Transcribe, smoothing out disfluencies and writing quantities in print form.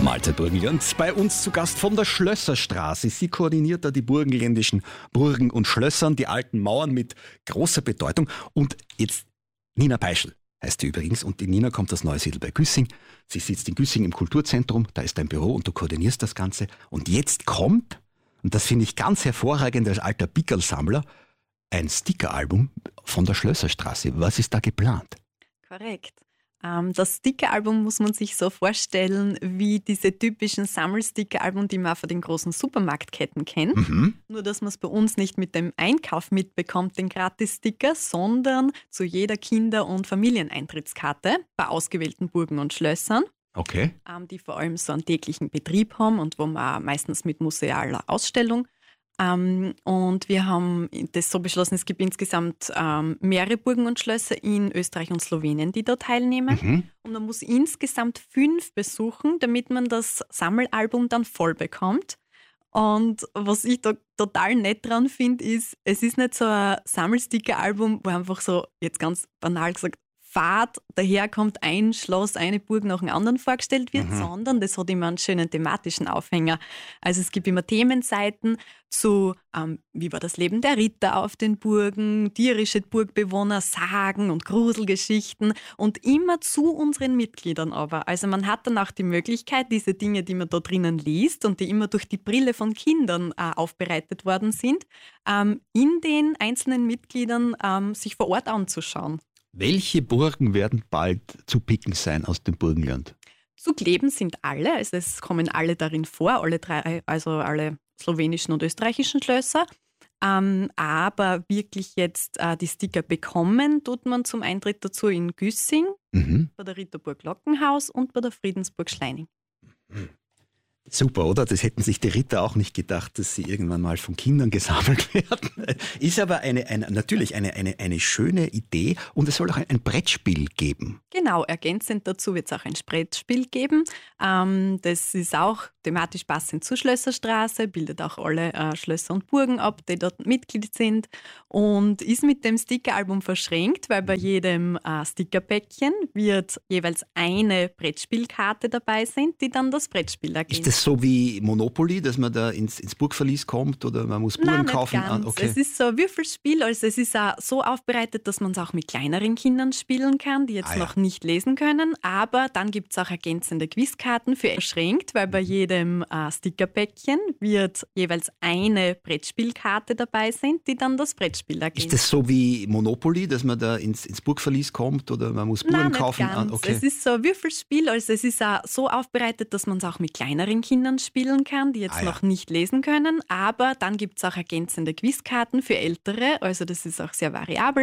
Mahlzeit Burgenland. Bei uns zu Gast von der Schlösserstraße. Sie koordiniert da die burgenländischen Burgen und Schlössern, die alten Mauern mit großer Bedeutung. Und jetzt Nina Peischl heißt sie übrigens. Und die Nina kommt aus Neusiedl bei Güssing. Sie sitzt in Güssing im Kulturzentrum, da ist dein Büro und du koordinierst das Ganze. Und jetzt kommt, und das finde ich ganz hervorragend als alter Pickerl-Sammler, ein Stickeralbum von der Schlösserstraße. Was ist da geplant? Korrekt. Das Stickeralbum muss man sich so vorstellen wie diese typischen Sammelstickeralben, die man auch von den großen Supermarktketten kennt. Nur, dass man es bei uns nicht mit dem Einkauf mitbekommt, den Gratis-Sticker, sondern zu jeder Kinder- und Familieneintrittskarte bei ausgewählten Burgen und Schlössern. Okay. Die vor allem so einen täglichen Betrieb haben und wo man meistens mit musealer Ausstellung. Und wir haben das so beschlossen, es gibt insgesamt mehrere Burgen und Schlösser in Österreich und Slowenien, die da teilnehmen. Und man muss insgesamt 5 besuchen, damit man das Sammelalbum dann voll bekommt. Und was ich da total nett dran finde, ist, es ist nicht so ein Sammelsticker-Album, wo einfach so, jetzt ganz banal gesagt, Fahrt daherkommt, ein Schloss, eine Burg nach dem anderen vorgestellt wird, sondern das hat immer einen schönen thematischen Aufhänger. Also es gibt immer Themenseiten zu, wie war das Leben der Ritter auf den Burgen, tierische Burgbewohner, Sagen und Gruselgeschichten und immer zu unseren Mitgliedern aber. Also man hat dann auch die Möglichkeit, diese Dinge, die man da drinnen liest und die immer durch die Brille von Kindern aufbereitet worden sind, in den einzelnen Mitgliedern sich vor Ort anzuschauen. Welche Burgen werden bald zu picken sein aus dem Burgenland? Zu kleben sind alle, also es kommen alle darin vor, alle 3, also alle slowenischen und österreichischen Schlösser. Aber wirklich jetzt die Sticker bekommen, tut man zum Eintritt dazu in Güssing, bei der Ritterburg Lockenhaus und bei der Friedensburg Schleining. Super, oder? Das hätten sich die Ritter auch nicht gedacht, dass sie irgendwann mal von Kindern gesammelt werden. Ist aber natürlich eine schöne Idee und es soll auch ein Brettspiel geben. Genau, ergänzend dazu wird es auch ein Brettspiel geben. Das ist auch thematisch passend zur Schlösserstraße, bildet auch alle Schlösser und Burgen ab, die dort Mitglied sind und ist mit dem Stickeralbum verschränkt, weil bei jedem Stickerpäckchen wird jeweils eine Brettspielkarte dabei sind, die dann das Brettspiel ergänzt. Ist das so wie Monopoly, dass man da ins Burgverlies kommt oder man muss Burgen kaufen? Nein, nicht ganz. Okay. Es ist so ein Würfelspiel, also es ist auch so aufbereitet, dass man es auch mit kleineren Kindern spielen kann, die jetzt noch nicht lesen können, aber dann gibt es auch ergänzende Quizkarten für verschränkt, weil bei jedem Stickerpäckchen wird jeweils eine Brettspielkarte dabei sind, die dann das Brettspiel ergänzt. Ist das so wie Monopoly, dass man da ins Burgverlies kommt oder man muss Burgen kaufen? Nicht ganz. Okay. Es ist so ein Würfelspiel, also es ist auch so aufbereitet, dass man es auch mit kleineren Kindern spielen kann, die jetzt noch nicht lesen können, aber dann gibt es auch ergänzende Quizkarten für Ältere, also das ist auch sehr variabel.